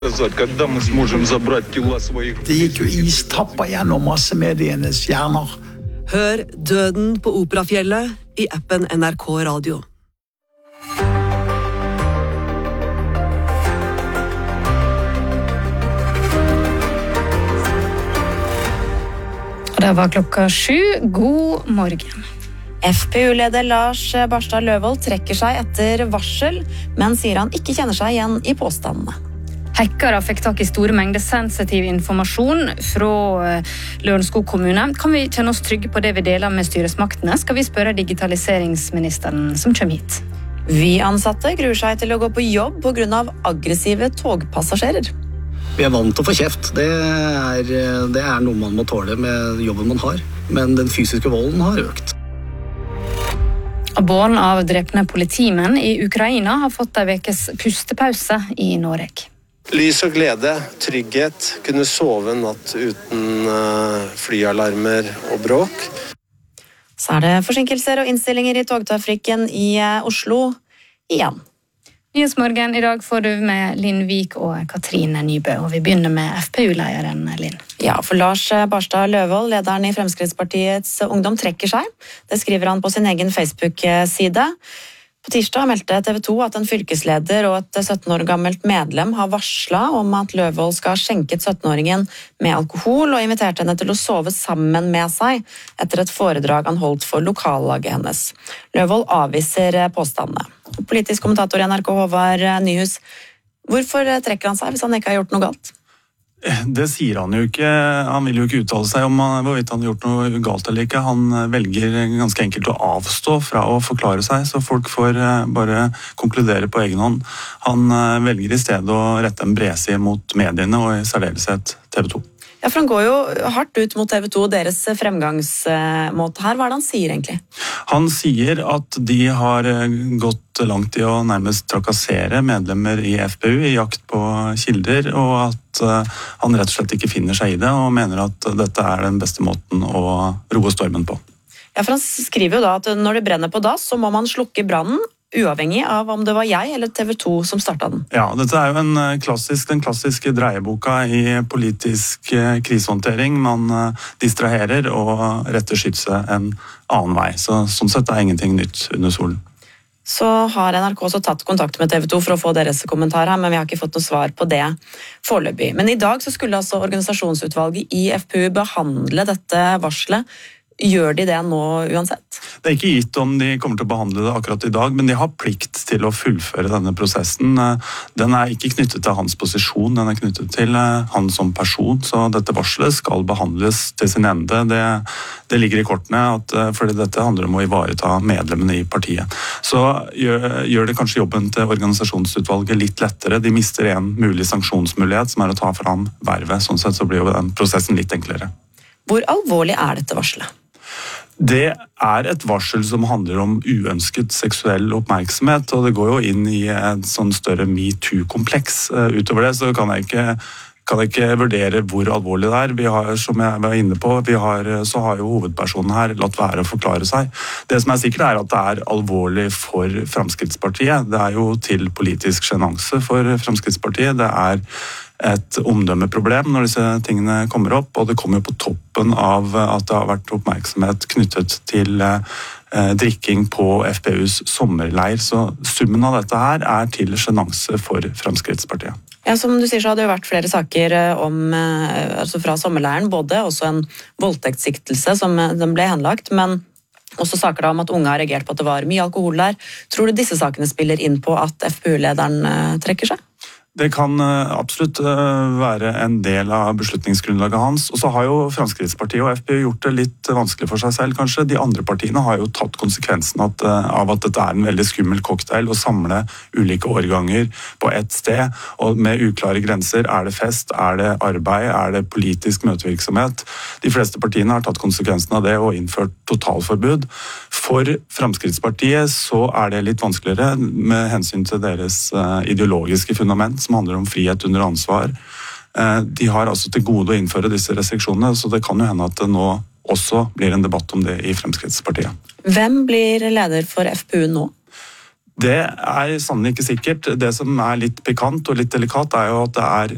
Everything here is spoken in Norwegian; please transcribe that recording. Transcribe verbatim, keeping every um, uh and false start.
Когда мы сможем забрать тела своих... Det gikk jo istapper gjennom massemedienes hjerner. Hør Døden på Operafjellet i appen N R K Radio. Det var klokka sju. God morgen. F P U-leder Lars Barstad Løvold trekker seg etter varsel, men sier han ikke kjenner seg igjen i påstandene. Hackere fikk tak i store mengder sensitiv informasjon fra Lørenskog kommune. Kan vi kjenne oss trygge på det vi deler med styresmaktene, skal vi spørre digitaliseringsministeren som kommer hit. Vi ansatte gruer seg til å gå på jobb på grunn av aggressive togpassasjerer. Vi er vant til å få kjeft. Det er, det er noe man må tåle med jobben man har. Men den fysiske volden har økt. Barn av drepne politimenn i Ukraina har fått en vekes pustepause i Norge. Lys og glede, trygghet, kunne sove en natt uten flyalarmer og bråk. Så er det forsinkelser og innstillinger i togtrafikken i Oslo igjen. Nyhetsmorgen i dag får du med Linn Vik og Katrine Nybø, og vi begynner med F P U-lederen Linn. Ja, for Lars Barstad Løvold, lederen i Fremskrittspartiets Ungdom, trekker seg. Det skriver han på sin egen Facebook-side. På tirsdag meldte T V to at en fylkesleder og et sytten år gammelt medlem har varslet om at Løvold skal ha skjenket sytten-åringen med alkohol og invitert henne til å sove sammen med seg etter et foredrag han holdt for lokallaget hennes. Løvold avviser påstandene. Politisk kommentator i N R K Håvard Nyhus, hvorfor trekker han seg hvis han ikke har gjort noe galt? Det sier han jo ikke. Han vil jo ikke uttale seg om hvorvidt han har gjort noe galt eller ikke. Han velger ganske enkelt å avstå fra å forklare seg, så folk får bare konkludere på egen hånd. Han velger i stedet å rette en bredside mot mediene og i særdeleshet T V to. Ja, for han går jo hardt ut mot T V to og deres fremgangsmåte her. Hva er det han sier egentlig? Han sier at de har gått langt i å nærmest trakassere medlemmer i F P U i jakt på kilder, og at han rett og slett ikke finner seg i det, og mener at dette er den beste måten å roe stormen på. Ja, for han skriver jo da at når det brenner på dass, så må man slukke brannen, uavhengig av om det var jeg eller T V to som startet den. Ja, dette er jo en klassisk, den klassiske dreieboka i politisk krisehåndtering. Man distraherer og retter skytset en annen vei. Så sånn sett er ingenting nytt under solen. Så har N R K også tatt kontakt med T V to for å få deres kommentarer, men vi har ikke fått noe svar på det foreløpig. Men i dag så skulle altså organisasjonsutvalget i F P U behandle dette varslet. Gjør de det nå uansett? Det er ikke gitt om de kommer til å behandle det akkurat i dag, men de har plikt til å fullføre denne prosessen. Den er ikke knyttet til hans posisjon, den er knyttet til han som person, så dette varslet skal behandles til sin ende. Det, det ligger i kortene, at, fordi dette handler om å ivareta medlemmene i partiet. Så gjør, gjør det kanskje jobben til organisasjonsutvalget litt lettere. De mister en mulig sanksjonsmulighet, som er å ta fram vervet. Sånn sett så blir jo den prosessen litt enklere. Hvor alvorlig er dette varslet? Det er et varsel som handler om uønsket seksuell oppmerksomhet, og det går jo inn i et sånn større MeToo-kompleks. Utover det så kan jeg ikke, kan jeg ikke vurdere hvor alvorlig det er. Vi har, som jeg var inne på, vi har, så har jo hovedpersonen her latt være å forklare seg. Det som er sikkert er at det er alvorlig for Fremskrittspartiet. Det er jo til politisk sjenanse for Fremskrittspartiet. Det er et omdømmeproblem når disse tingene kommer opp, og det kommer jo på toppen av at det har vært oppmerksomhet knyttet til eh, drikking på F P U's sommerleir. Så summen av dette her er til sjenanse for Fremskrittspartiet. Ja, som du sier så hadde det jo vært flere saker om, altså fra sommerleiren, både også en voldtektssiktelse som den ble henlagt, men også saker da om at unge har reagert på at det var mye alkohol der. Tror du disse sakene spiller inn på at F P U-lederen trekker seg? Det kan absolutt være en del av beslutningsgrunnlaget hans. Og så har jo Fremskrittspartiet og F P U gjort det litt vanskelig for seg selv, kanskje. De andre partiene har jo tatt konsekvensen av at dette er en veldig skummel cocktail å samle ulike årganger på ett sted, og med uklare grenser. Er det fest? Er det arbeid? Er det politisk møtevirksomhet? De fleste partiene har tatt konsekvensen av det og innført totalforbud. For Fremskrittspartiet så er det litt vanskeligere med hensyn til deres ideologiske fundament, som handler om frihet under ansvar. De har altså til gode å innføre disse restriksjonene, så det kan jo hende at det nå også blir en debatt om det i Fremskrittspartiet. Hvem blir leder for F P U nå? Det er sannelig ikke sikkert. Det som er litt pikant og litt delikat er jo at det er